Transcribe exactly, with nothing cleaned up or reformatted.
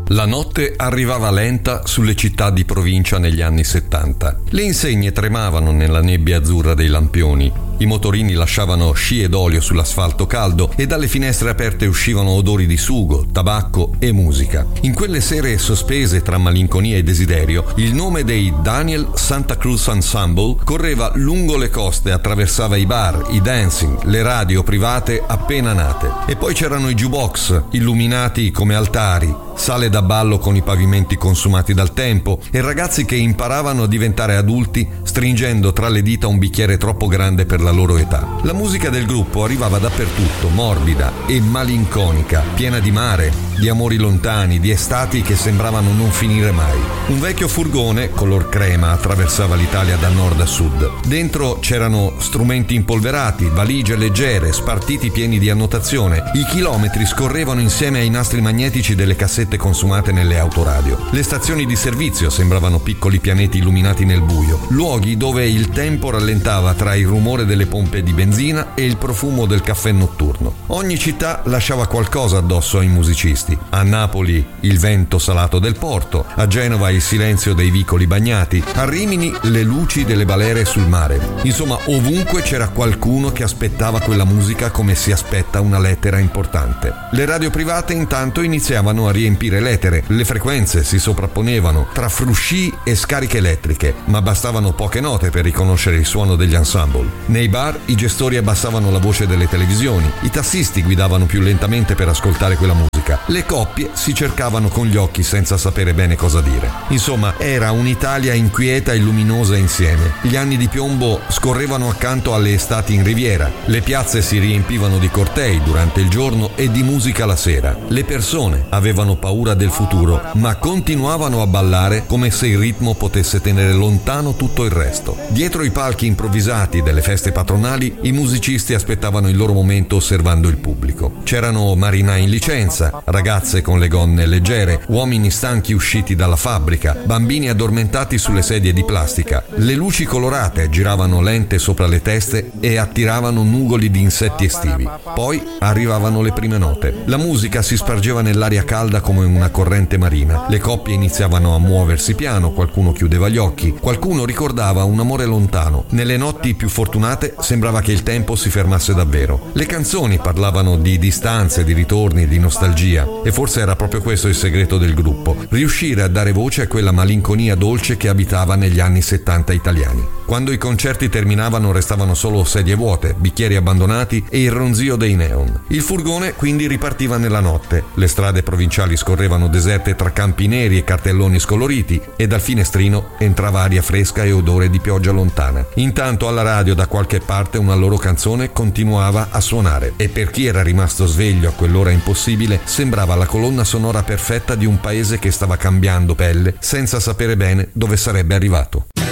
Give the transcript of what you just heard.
La notte arrivava lenta sulle città di provincia negli anni settanta. Le insegne tremavano nella nebbia azzurra dei lampioni. I motorini lasciavano scie d'olio sull'asfalto caldo e dalle finestre aperte uscivano odori di sugo, tabacco e musica. In quelle sere sospese tra malinconia e desiderio, il nome dei Daniel Santa Cruz Ensemble correva lungo le coste, attraversava i bar, i dancing, le radio private appena nate. E poi c'erano i jukebox, illuminati come altari, sale da ballo con i pavimenti consumati dal tempo e ragazzi che imparavano a diventare adulti stringendo tra le dita un bicchiere troppo grande per la loro età. La musica del gruppo arrivava dappertutto, morbida e malinconica, piena di mare, di amori lontani, di estati che sembravano non finire mai. Un vecchio furgone color crema attraversava l'Italia da nord a sud. Dentro c'erano strumenti impolverati, valigie leggere, spartiti pieni di annotazione. I chilometri scorrevano insieme ai nastri magnetici delle cassette consumate nelle autoradio. Le stazioni di servizio sembravano piccoli pianeti illuminati nel buio, luoghi dove il tempo rallentava tra il rumore delle pompe di benzina e il profumo del caffè notturno. Ogni città lasciava qualcosa addosso ai musicisti. A Napoli il vento salato del porto, a Genova il silenzio dei vicoli bagnati, a Rimini le luci delle balere sul mare. Insomma, ovunque c'era qualcuno che aspettava quella musica come si aspetta una lettera importante. Le radio private intanto iniziavano a riempire l'etere, le frequenze si sovrapponevano tra frusci e scariche elettriche, ma bastavano poche note per riconoscere il suono degli ensemble. Nei bar i gestori abbassavano la voce delle televisioni, i tassisti guidavano più lentamente per ascoltare quella musica. Le coppie si cercavano con gli occhi senza sapere bene cosa dire. Insomma, era un'Italia inquieta e luminosa insieme. Gli anni di piombo scorrevano accanto alle estati in riviera. Le piazze si riempivano di cortei durante il giorno e di musica la sera. Le persone avevano paura del futuro, ma continuavano a ballare come se il ritmo potesse tenere lontano tutto il resto. Dietro i palchi improvvisati delle feste patronali, i musicisti aspettavano il loro momento osservando il pubblico. C'erano marinai in licenza, ragazze con le gonne leggere, uomini stanchi usciti dalla fabbrica, bambini addormentati sulle sedie di plastica. Le luci colorate giravano lente sopra le teste e attiravano nugoli di insetti estivi. Poi arrivavano le prime note. La musica si spargeva nell'aria calda come una corrente marina. Le coppie iniziavano a muoversi piano, qualcuno chiudeva gli occhi, qualcuno ricordava un amore lontano. Nelle notti più fortunate sembrava che il tempo si fermasse davvero. Le canzoni parlavano di distanze, di ritorni, di nostalgia. E forse era proprio questo il segreto del gruppo, riuscire a dare voce a quella malinconia dolce che abitava negli anni settanta italiani. Quando i concerti terminavano restavano solo sedie vuote, bicchieri abbandonati e il ronzio dei neon. Il furgone quindi ripartiva nella notte. Le strade provinciali scorrevano deserte tra campi neri e cartelloni scoloriti e dal finestrino entrava aria fresca e odore di pioggia lontana. Intanto alla radio da qualche parte una loro canzone continuava a suonare e per chi era rimasto sveglio a quell'ora impossibile sembrava la colonna sonora perfetta di un paese che stava cambiando pelle senza sapere bene dove sarebbe arrivato.